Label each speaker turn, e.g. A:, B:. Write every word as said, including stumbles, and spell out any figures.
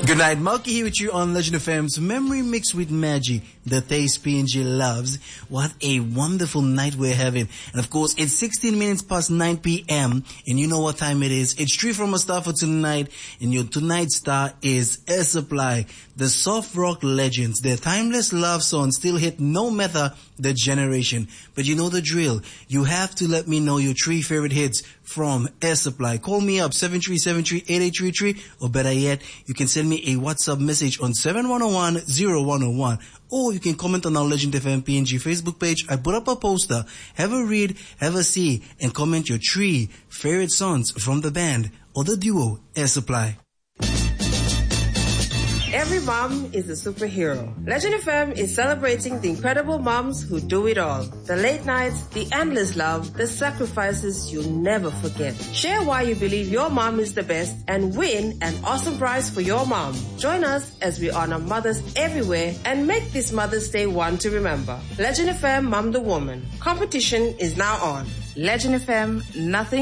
A: Good night, Marky here with you on Legend F M's Memory Mix with Maggie, the taste P N G loves. What a wonderful night we're having. And of course, it's sixteen minutes past nine p.m. and you know what time it is. It's three from a star for tonight, and your tonight's star is Air Supply. The soft rock legends, their timeless love songs still hit no matter the generation. But you know the drill. You have to let me know your three favorite hits from Air Supply. Call me up seven three seven three eight eight three three, or better yet, you can send me a WhatsApp message on seven one zero one zero one zero one, or you can comment on our Legend F M P N G Facebook page. I put up a poster. Have a read, have a see, and comment your three favorite songs from the band or the duo Air Supply.
B: Every mom is a superhero. Legend F M is celebrating the incredible moms who do it all. The late nights, the endless love, the sacrifices you'll never forget. Share why you believe your mom is the best and win an awesome prize for your mom. Join us as we honor mothers everywhere and make this Mother's Day one to remember. Legend F M Mom the Woman. Competition is now on. Legend F M, nothing